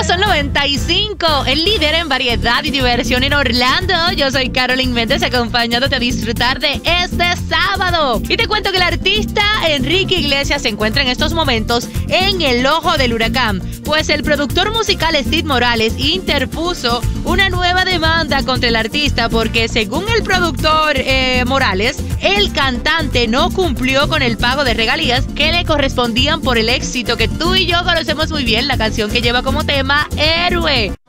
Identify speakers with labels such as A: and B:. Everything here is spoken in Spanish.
A: Sol 95, el líder en variedad y diversión en Orlando. Yo soy Carolyn Méndez, acompañándote a disfrutar de este sábado. Y te cuento que el artista Enrique Iglesias se encuentra en estos momentos en el ojo del huracán, pues el productor musical Steve Morales interpuso una nueva demanda contra el artista porque, según el productor Morales, el cantante no cumplió con el pago de regalías que le correspondían por el éxito que tú y yo conocemos muy bien, la canción que lleva como tema Héroe.